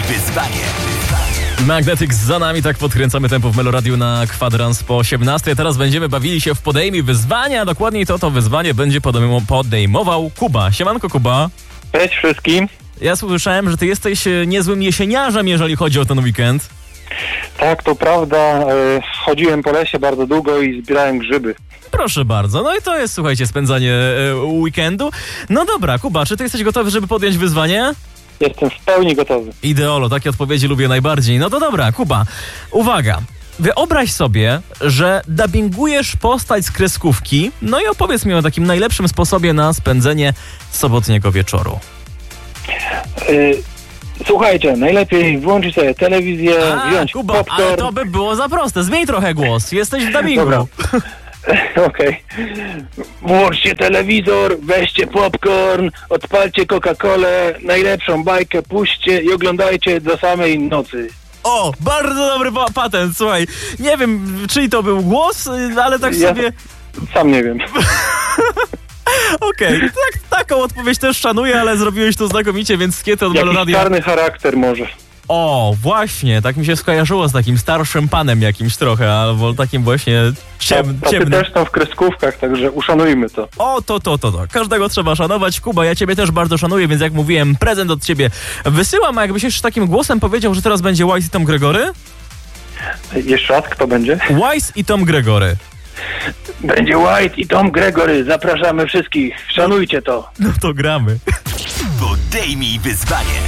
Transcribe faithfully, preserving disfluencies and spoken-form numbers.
wyzwanie. Magnetic za nami, tak podkręcamy tempo w Meloradiu na kwadrans po osiemnastej. Teraz będziemy bawili się w Podejmij Wyzwania. Dokładniej to to wyzwanie będzie podejmował, podejmował Kuba. Siemanko, Kuba. Cześć wszystkim. Ja słyszałem, że ty jesteś niezłym jesieniarzem, jeżeli chodzi o ten weekend. Tak, to prawda. Chodziłem po lesie bardzo długo i zbierałem grzyby. Proszę bardzo. No i to jest, słuchajcie, spędzanie e, weekendu. No dobra, Kuba, czy ty jesteś gotowy, żeby podjąć wyzwanie? Jestem w pełni gotowy. Ideolo, takie odpowiedzi lubię najbardziej. No to dobra, Kuba, uwaga. Wyobraź sobie, że dubbingujesz postać z kreskówki, no i opowiedz mi o takim najlepszym sposobie na spędzenie sobotniego wieczoru. Yy, słuchajcie, najlepiej włączyć sobie telewizję, A, wziąć Kuba, popcorn. ale to by było za proste. Zmień trochę głos. Jesteś w dubbingu. Dobra. Okej. Okay. Włączcie telewizor, weźcie popcorn, odpalcie Coca-Colę, najlepszą bajkę puśćcie i oglądajcie do samej nocy. O, bardzo dobry pa- patent, słuchaj. Nie wiem, czyj to był głos, ale tak Ja sobie... sam nie wiem. Okej, okay. tak, taką odpowiedź też szanuję, ale zrobiłeś to znakomicie, więc skiety od Jakiś Meloradia... czarny charakter może. O, właśnie, tak mi się skojarzyło z takim starszym panem jakimś trochę, albo takim właśnie ciem, Tacy ciemnym. też są w kreskówkach, także uszanujmy to. O, to, to, to, to. Każdego trzeba szanować. Kuba, ja ciebie też bardzo szanuję, więc jak mówiłem, prezent od ciebie wysyłam, a jakbyś jeszcze takim głosem powiedział, że teraz będzie Wise i Tom Gregory? Jeszcze raz, kto będzie? Wise i Tom Gregory. Będzie White i Tom Gregory. Zapraszamy wszystkich. Szanujcie to. No to gramy. Podejmij wyzwanie.